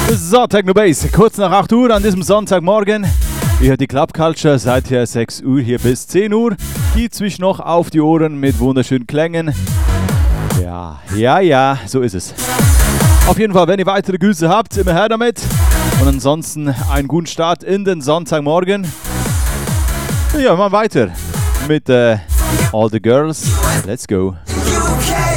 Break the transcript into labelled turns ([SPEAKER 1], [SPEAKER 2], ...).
[SPEAKER 1] So, Techno Bass, kurz nach 8 Uhr an diesem Sonntagmorgen. Ihr hört die Club Culture seit 6 Uhr hier bis 10 Uhr. Geht sich noch auf die Ohren mit wunderschönen Klängen. Ja, so ist es. Auf jeden Fall, wenn ihr weitere Grüße habt, immer her damit. Und ansonsten einen guten Start in den Sonntagmorgen. Ja, mal weiter mit All the Girls. Let's go.